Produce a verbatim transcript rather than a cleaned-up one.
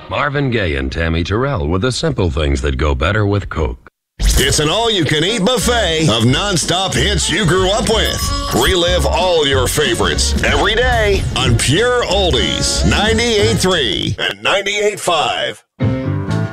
Marvin Gaye and Tammy Terrell with the simple things that go better with Coke. It's an all-you-can-eat buffet of non-stop hits you grew up with. Relive all your favorites every day on Pure Oldies ninety-eight point three and ninety-eight point five.